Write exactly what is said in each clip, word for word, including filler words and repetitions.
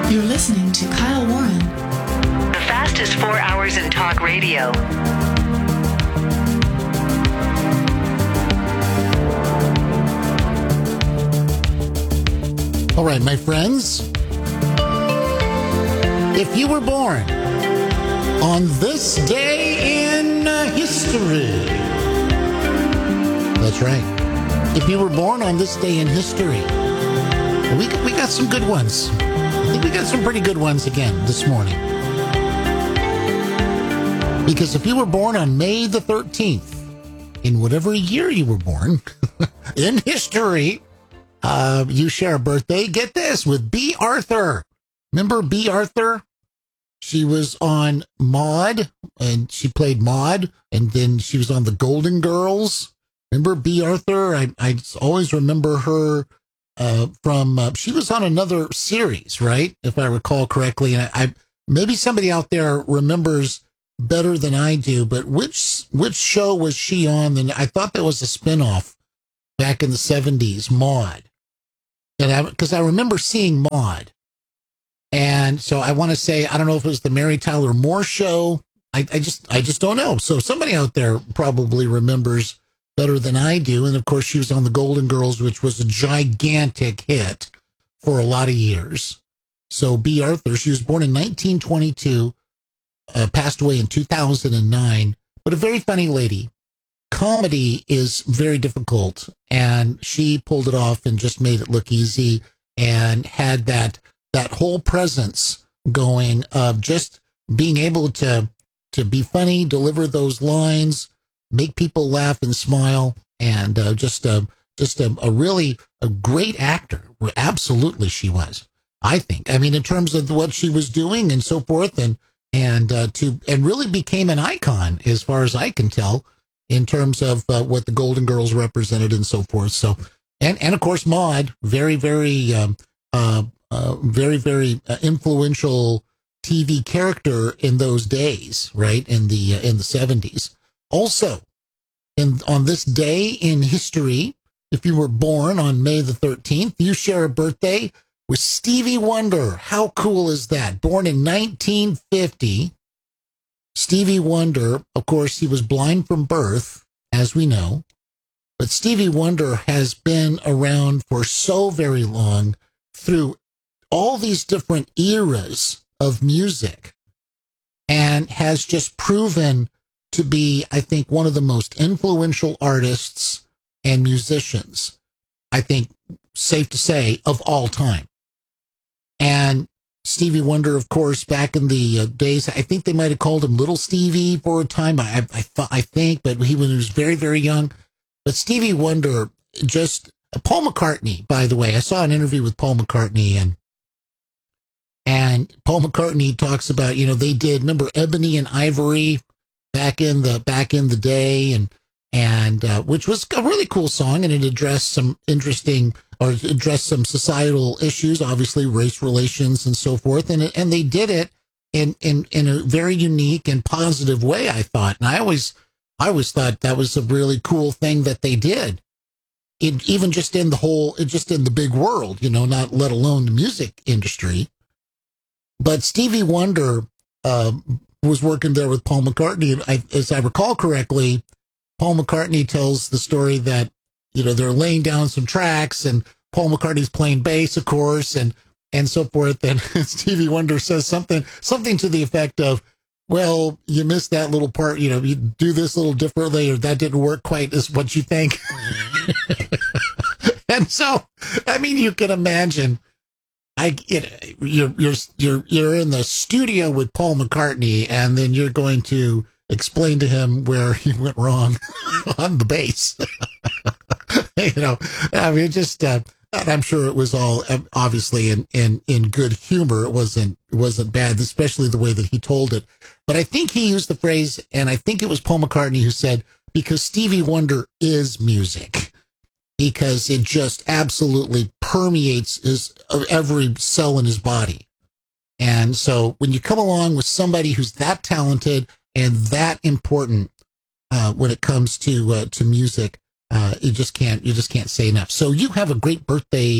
You're listening to Kyle Warren. The fastest four hours in talk radio. All right, my friends. If you were born on this day in history, that's right. If you were born on this day in history, we we got some good ones. I think we got some pretty good ones again this morning. Because if you were born on May the thirteenth, in whatever year you were born, in history, uh, you share a birthday. Get this, with Bea Arthur. Remember Bea Arthur? She was on Maude, and she played Maude, and then she was on the Golden Girls. Remember Bea Arthur? I, I always remember her uh, from, uh, she was on another series, right? If I recall correctly. And I, I maybe somebody out there remembers better than I do, but which which show was she on? And I thought that was a spinoff back in the seventies, Maude. And I, because I remember seeing Maude. And so I want to say, I don't know if it was the Mary Tyler Moore show. I, I just I just don't know. So somebody out there probably remembers better than I do. And of course, she was on the Golden Girls, which was a gigantic hit for a lot of years. So Bea Arthur, she was born in nineteen twenty-two, uh, passed away in two thousand nine, but a very funny lady. Comedy is very difficult, and she pulled it off and just made it look easy and had that that whole presence going of just being able to to be funny, deliver those lines, make people laugh and smile, and uh, just a just a, a really a great actor. Absolutely, she was. I think. I mean, in terms of what she was doing and so forth, and and uh, to and really became an icon as far as I can tell in terms of uh, what the Golden Girls represented and so forth. So, and and of course, Maude, very very um, uh, uh, very very uh, influential T V character in those days, right, in the uh, in the seventies. Also, in on this day in history, if you were born on May the thirteenth, you share a birthday with Stevie Wonder. How cool is that? Born in nineteen fifty, Stevie Wonder, of course, he was blind from birth, as we know, but Stevie Wonder has been around for so very long through all these different eras of music, and has just proven to be, I think, one of the most influential artists and musicians, I think, safe to say, of all time. And Stevie Wonder, of course, back in the uh, days, I think they might have called him Little Stevie for a time, I, I, th- I think, but he was very, very young. But Stevie Wonder, just, uh, Paul McCartney, by the way, I saw an interview with Paul McCartney, and and Paul McCartney talks about, you know, they did, remember Ebony and Ivory back in the back in the day, and and uh, which was a really cool song, and it addressed some interesting or addressed some societal issues, obviously race relations and so forth, and and they did it in in in a very unique and positive way, I thought, and I always I always thought that was a really cool thing that they did, in, even just in the whole, just in the big world, you know, not let alone the music industry. But Stevie Wonder uh, was working there with Paul McCartney, and I, as I recall correctly, Paul McCartney tells the story that, you know, they're laying down some tracks, and Paul McCartney's playing bass, of course, and and so forth. And Stevie Wonder says something something to the effect of, "Well, you missed that little part. You know, you do this a little differently, or that didn't work quite as what you think." And so, I mean, you can imagine. I it, you're you're you're you're in the studio with Paul McCartney, and then you're going to explain to him where he went wrong on the bass. You know, I mean, just uh, and I'm sure it was all obviously in, in in good humor. It wasn't it wasn't bad, especially the way that he told it. But I think he used the phrase, and I think it was Paul McCartney who said, "Because Stevie Wonder is music." Because it just absolutely permeates his every cell in his body. And so when you come along with somebody who's that talented and that important uh, when it comes to uh, to music, uh, you just can't you just can't say enough. So you have a great birthday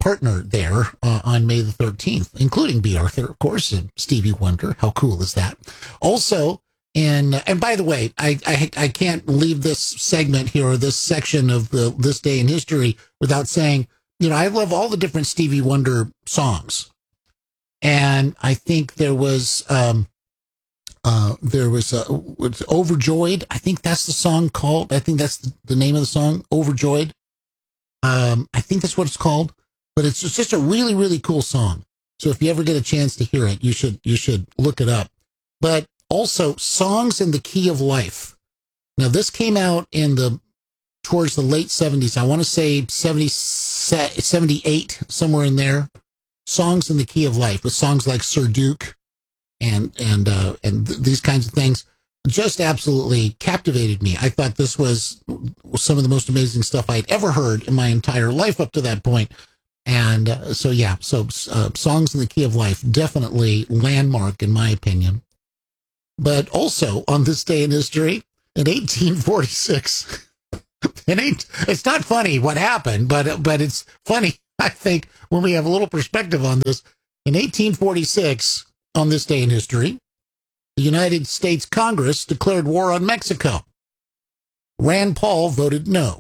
partner there uh, on May the thirteenth, including B. Arthur, of course, and Stevie Wonder. How cool is that? Also, and and by the way, I, I I can't leave this segment here or this section of the this day in history without saying, you know, I love all the different Stevie Wonder songs, and I think there was um uh there was uh, was Overjoyed. I think that's the song called. I think that's the, the name of the song, Overjoyed. Um, I think that's what it's called, but it's just, just a really really cool song. So if you ever get a chance to hear it, you should you should look it up. But also, Songs in the Key of Life. Now, this came out in the towards the late seventies. I want to say seventy, seventy-eight, somewhere in there. Songs in the Key of Life, with songs like Sir Duke and and uh, and th- these kinds of things, just absolutely captivated me. I thought this was, was some of the most amazing stuff I'd ever heard in my entire life up to that point. And uh, so, yeah, so uh, Songs in the Key of Life, definitely landmark in my opinion. But also on this day in history, in eighteen forty-six, it ain't, it's not funny what happened, but but it's funny, I think, when we have a little perspective on this. In eighteen forty-six, on this day in history, the United States Congress declared war on Mexico. Rand Paul voted no.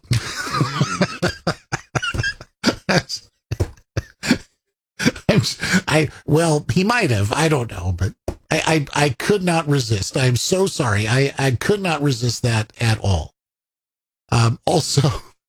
I well, he might have. I don't know, but I, I, I could not resist. I'm so sorry. I, I could not resist that at all. Um, also,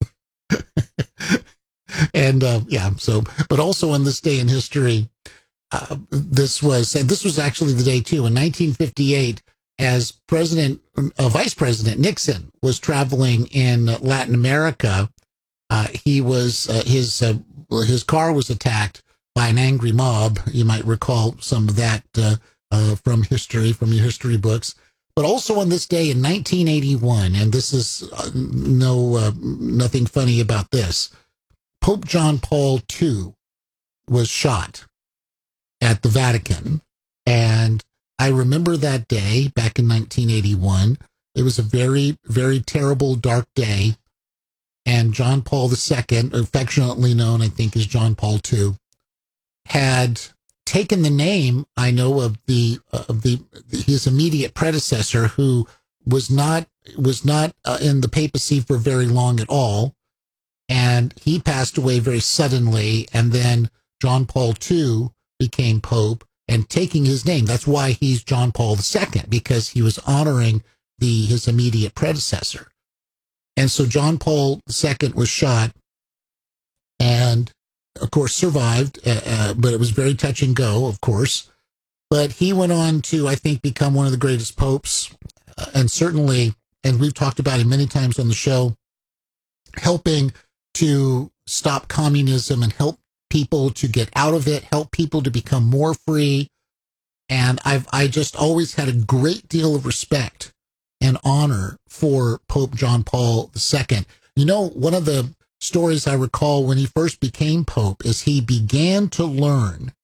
and uh, yeah, so, but also on this day in history, uh, this was, and this was actually the day too, in nineteen fifty-eight, as President, uh, Vice President Nixon was traveling in Latin America, uh, he was, uh, his, uh, his car was attacked by an angry mob. You might recall some of that, uh, Uh, from history, from your history books. But also on this day in nineteen eighty-one, and this is uh, no uh, nothing funny about this, Pope John Paul the Second was shot at the Vatican. And I remember that day back in nineteen eighty-one. It was a very, very terrible, dark day. And John Paul the Second, affectionately known, I think, as John Paul the Second, had taken the name, I know, of the of the his immediate predecessor, who was not was not uh, in the papacy for very long at all, and he passed away very suddenly. And then John Paul the Second became pope, and taking his name, that's why he's John Paul the Second, because he was honoring the his immediate predecessor. And so John Paul the Second was shot, and of course, survived, uh, uh, but it was very touch and go, of course. But he went on to, I think, become one of the greatest popes, uh, and certainly, and we've talked about him many times on the show, helping to stop communism and help people to get out of it, help people to become more free. And I've I just always had a great deal of respect and honor for Pope John Paul the Second. You know, one of the stories I recall when he first became pope is he began to learn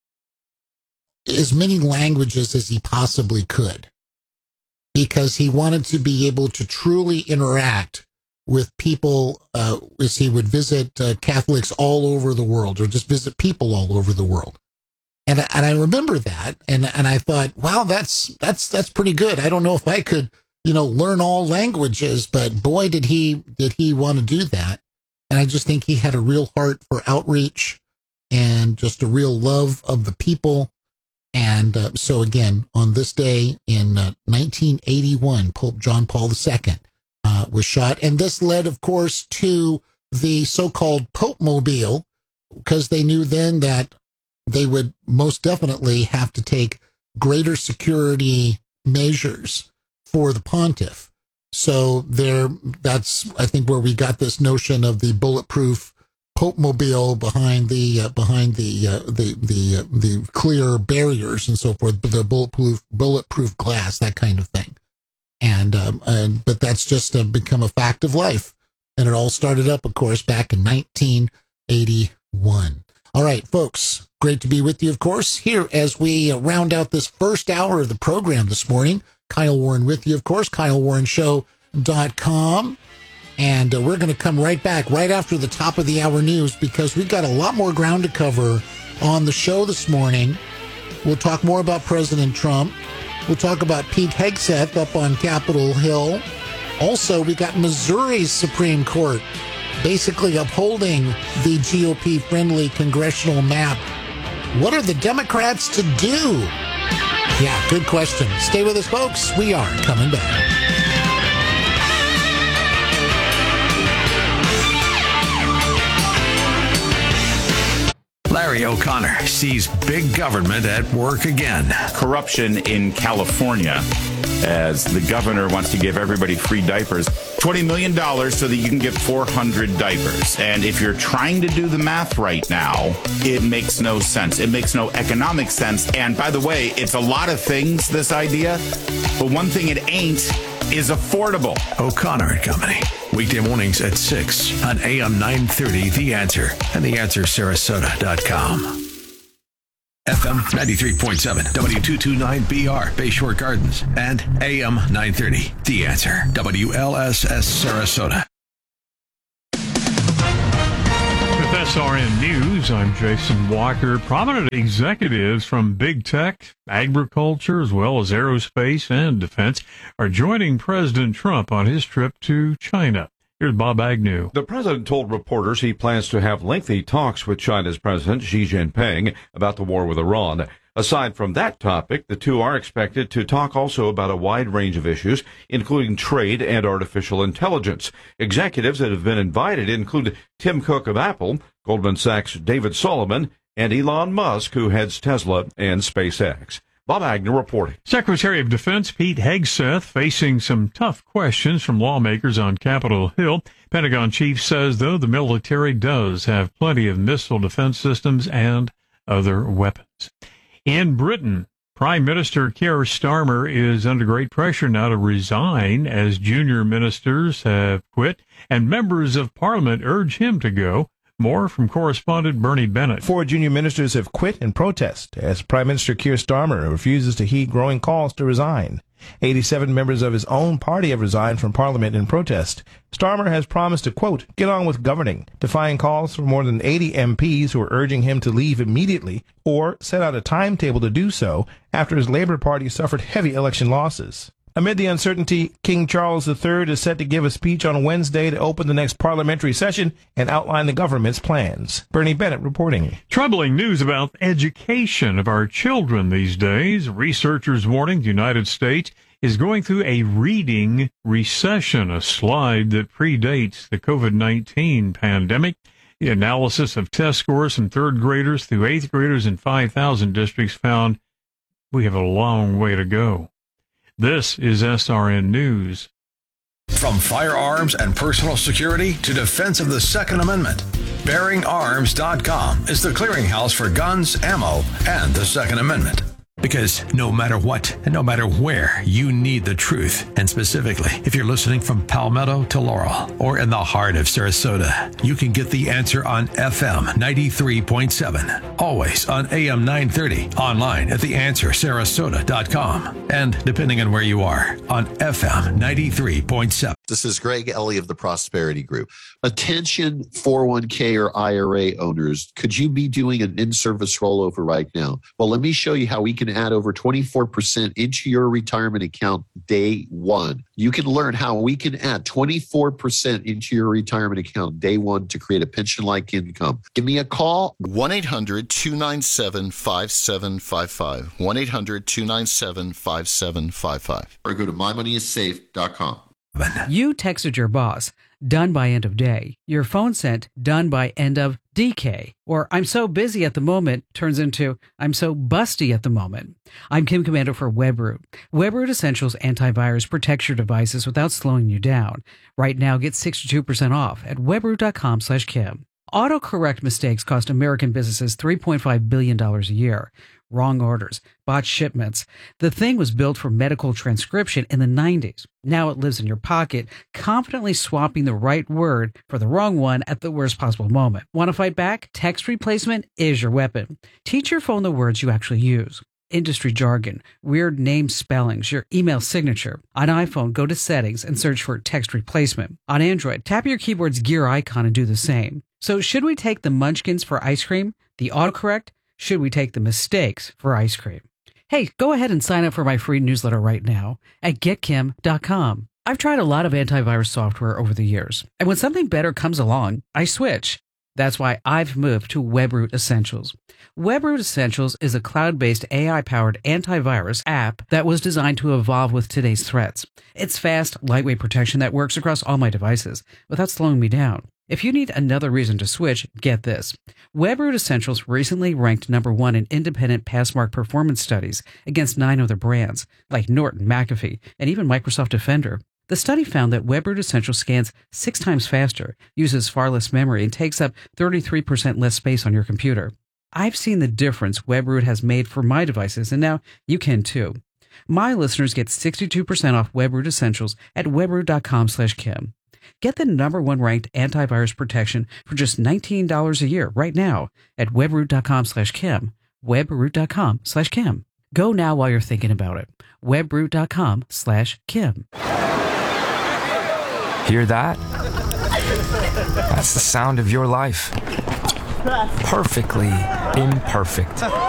as many languages as he possibly could, because he wanted to be able to truly interact with people uh, as he would visit uh, Catholics all over the world, or just visit people all over the world. And, and I remember that, and, and I thought, wow, that's that's that's pretty good. I don't know if I could, you know, learn all languages, but boy, did he did he want to do that. And I just think he had a real heart for outreach and just a real love of the people. And uh, so again, on this day in uh, nineteen eighty-one, Pope John Paul the Second uh, was shot. And this led, of course, to the so-called Pope Mobile, because they knew then that they would most definitely have to take greater security measures for the pontiff. So there, that's, I think, where we got this notion of the bulletproof Pope Mobile behind the uh, behind the uh, the the uh, the clear barriers and so forth, the bulletproof bulletproof glass, that kind of thing. And um, and but that's just uh, become a fact of life, and it all started up, of course, back in nineteen eighty-one. All right, folks, great to be with you, of course, here as we uh, round out this first hour of the program this morning. Kyle Warren with you, of course, Kyle Warren Show dot com. And uh, we're going to come right back right after the top of the hour news because we've got a lot more ground to cover on the show this morning. We'll talk more about President Trump. We'll talk about Pete Hegseth up on Capitol Hill. Also, we got Missouri's Supreme Court basically upholding the G O P-friendly congressional map. What are the Democrats to do? Yeah, good question. Stay with us, folks. We are coming back. Larry O'Connor sees big government at work again. Corruption in California, as the governor wants to give everybody free diapers. twenty million dollars so that you can get four hundred diapers. And if you're trying to do the math right now, it makes no sense. It makes no economic sense. And by the way, it's a lot of things, this idea, but one thing it ain't is affordable. O'Connor and Company. Weekday mornings at six on A M nine thirty, The Answer, and the answer sarasota dot com. F M ninety-three point seven, W two twenty-nine B R, Bayshore Gardens, and A M nine thirty, The Answer, W L S S Sarasota. With S R N News, I'm Jason Walker. Prominent executives from big tech, agriculture, as well as aerospace and defense are joining President Trump on his trip to China. Here's Bob Agnew. The president told reporters he plans to have lengthy talks with China's President Xi Jinping about the war with Iran. Aside from that topic, the two are expected to talk also about a wide range of issues, including trade and artificial intelligence. Executives that have been invited include Tim Cook of Apple, Goldman Sachs' David Solomon, and Elon Musk, who heads Tesla and SpaceX. Bob Agnew reporting. Secretary of Defense Pete Hegseth facing some tough questions from lawmakers on Capitol Hill. Pentagon chief says, though, the military does have plenty of missile defense systems and other weapons. In Britain, Prime Minister Keir Starmer is under great pressure now to resign as junior ministers have quit and members of Parliament urge him to go. More from correspondent Bernie Bennett. Four junior ministers have quit in protest as Prime Minister Keir Starmer refuses to heed growing calls to resign. eighty-seven members of his own party have resigned from Parliament in protest. Starmer has promised to, quote, get on with governing, defying calls from more than eighty M Ps who are urging him to leave immediately or set out a timetable to do so after his Labour Party suffered heavy election losses. Amid the uncertainty, King Charles the Third is set to give a speech on Wednesday to open the next parliamentary session and outline the government's plans. Bernie Bennett reporting. Troubling news about education of our children these days. Researchers warning the United States is going through a reading recession, a slide that predates the COVID nineteen pandemic. The analysis of test scores from third graders through eighth graders in five thousand districts found we have a long way to go. This is S R N News. From firearms and personal security to defense of the Second Amendment, bearing arms dot com is the clearinghouse for guns, ammo, and the Second Amendment. Because no matter what and no matter where, you need the truth. And specifically, if you're listening from Palmetto to Laurel or in the heart of Sarasota, you can get the answer on F M ninety-three point seven. Always on A M nine thirty. Online at the answer sarasota dot com. And depending on where you are, on F M ninety-three point seven. This is Greg Ellie of the Prosperity Group. Attention four oh one k or I R A owners. Could you be doing an in-service rollover right now? Well, let me show you how we can add over twenty-four percent into your retirement account day one. You can learn how we can add twenty-four percent into your retirement account day one to create a pension-like income. Give me a call. one eight hundred two nine seven five seven five five. one eight hundred two nine seven five seven five five. Or go to my money is safe dot com. You texted your boss, done by end of day. Your phone sent, done by end of D K. Or I'm so busy at the moment turns into I'm so busty at the moment. I'm Kim Komando for WebRoot. WebRoot Essentials antivirus protects your devices without slowing you down. Right now, get sixty-two percent off at webroot dot com slash Kim. Autocorrect mistakes cost American businesses three point five billion dollars a year. Wrong orders, botched shipments. The thing was built for medical transcription in the nineties. Now it lives in your pocket, confidently swapping the right word for the wrong one at the worst possible moment. Want to fight back? Text replacement is your weapon. Teach your phone the words you actually use. industry jargon, weird name spellings, your email signature. On iPhone, go to Settings and search for Text Replacement. On Android, tap your keyboard's gear icon and do the same. So should we take the munchkins for ice cream? The autocorrect? Should we take the mistakes for ice cream? Hey, go ahead and sign up for my free newsletter right now at get kim dot com. I've tried a lot of antivirus software over the years, and when something better comes along, I switch. That's why I've moved to WebRoot Essentials. WebRoot Essentials is a cloud-based A I-powered antivirus app that was designed to evolve with today's threats. It's fast, lightweight protection that works across all my devices without slowing me down. If you need another reason to switch, get this. WebRoot Essentials recently ranked number one in independent Passmark performance studies against nine other brands, like Norton, McAfee, and even Microsoft Defender. The study found that WebRoot Essentials scans six times faster, uses far less memory, and takes up thirty-three percent less space on your computer. I've seen the difference WebRoot has made for my devices, and now you can too. My listeners get sixty-two percent off WebRoot Essentials at webroot dot com slash Kim. Get the number one ranked antivirus protection for just nineteen dollars a year right now at webroot dot com slash Kim. webroot dot com slash Kim. Go now while you're thinking about it. webroot dot com slash Kim. Hear that? That's the sound of your life. Perfectly imperfect.